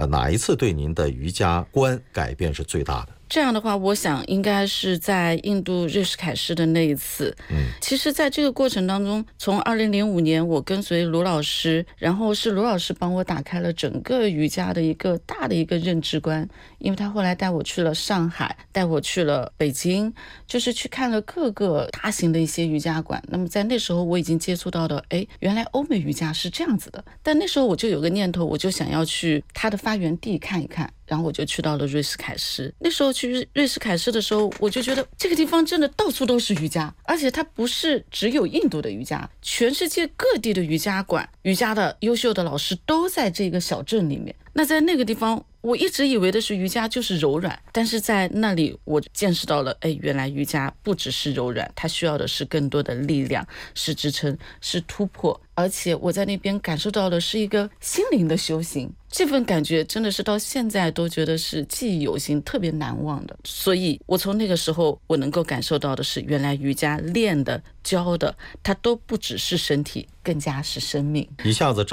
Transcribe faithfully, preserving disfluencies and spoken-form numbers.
呃，哪一次对您的瑜伽观改变是最大的？ 这样的话，我想应该是在印度瑞士凯诗的那一次。 嗯， 其实在这个过程当中，从二零零五年我跟随卢老师，然后是卢老师帮我打开了整个瑜伽的一个大的一个认知观，因为他后来带我去了上海，带我去了北京，就是去看了各个大型的一些瑜伽馆。那么在那时候我已经接触到的，哎，原来欧美瑜伽是这样子的。但那时候我就有个念头，我就想要去它的发源地看一看。然后我就去到了瑞士凯诗。那时候去瑞士凯诗的时候，我就觉得这个地方真的到处都是瑜伽，而且它不是只有印度的瑜伽，全世界各地的瑜伽馆、瑜伽的优秀的老师都在这个小镇里面。那在那个地方，我一直以为的是瑜伽就是柔软，但是在那里我见识到了，哎，原来瑜伽不只是柔软，它需要的是更多的力量，是支撑，是突破。而且我在那边感受到的是一个心灵的修行，这份感觉真的是到现在都觉得是记忆犹新，特别难忘的。所以我从那个时候我能够感受到的是，原来瑜伽练的教的它都不只是身体，更加是生命。 一下子